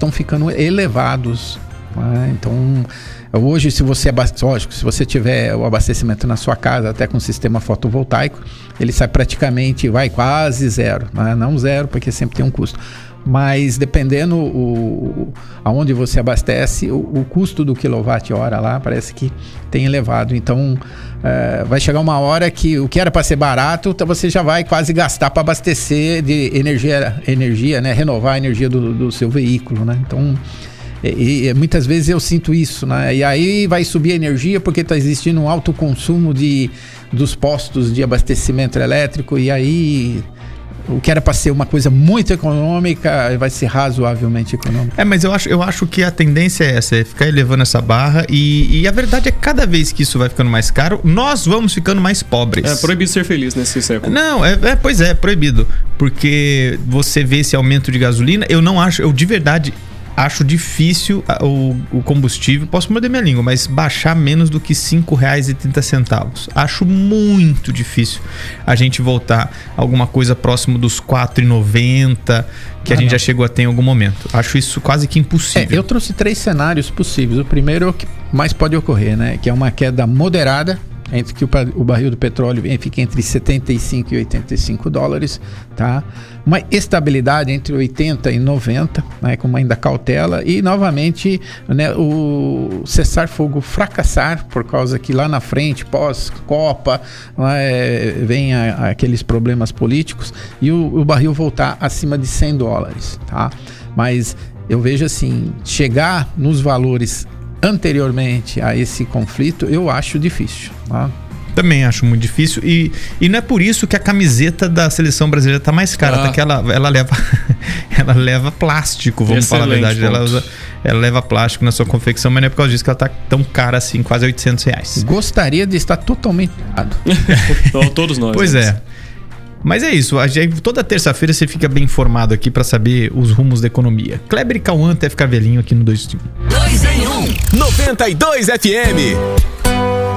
estão ficando elevados. Né? Então, hoje, se você tiver o abastecimento na sua casa, até com sistema fotovoltaico, ele sai praticamente, vai quase zero. Né? Não zero, porque sempre tem um custo. Mas dependendo aonde você abastece, o custo do quilowatt-hora lá parece que tem elevado. Então, vai chegar uma hora que o que era para ser barato, então você já vai quase gastar para abastecer de energia, né? Renovar a energia do seu veículo, né? Então, muitas vezes eu sinto isso, né? E aí vai subir a energia porque está existindo um alto consumo dos postos de abastecimento elétrico, e aí o que era para ser uma coisa muito econômica vai ser razoavelmente econômica. Mas eu acho que a tendência é essa, é ficar elevando essa barra, e a verdade é que cada vez que isso vai ficando mais caro, nós vamos ficando mais pobres. É proibido ser feliz nesse século. Não, pois é proibido. Porque você vê esse aumento de gasolina, eu de verdade acho difícil o combustível, posso morder minha língua, mas baixar menos do que R$5,30. Acho muito difícil a gente voltar a alguma coisa próximo dos R$4,90 que a gente já chegou a ter em algum momento. Acho isso quase que impossível. Eu trouxe 3 cenários possíveis. O primeiro é o que mais pode ocorrer, né? Que é uma queda moderada, entre que o barril do petróleo fica entre 75 e 85 dólares, tá? Uma estabilidade entre 80 e 90, né? Com ainda cautela, e novamente, né, o cessar-fogo fracassar, por causa que lá na frente, pós-Copa, vem aqueles problemas políticos, e o barril voltar acima de 100 dólares, tá? Mas eu vejo assim, chegar nos valores anteriormente a esse conflito, eu acho difícil, tá? Também acho muito difícil, e não é por isso que a camiseta da seleção brasileira tá mais cara, até que ela leva plástico, vamos falar a verdade. Ela leva plástico na sua confecção, mas não é por causa disso que ela tá tão cara assim, quase R$800. Gostaria de estar totalmente errado. Todos nós. Pois é. Mas é isso, toda terça-feira você fica bem informado aqui pra saber os rumos da economia. Kleber e Cauã até ficar velhinho aqui no 2 em 1. 2 em 1, 92 FM.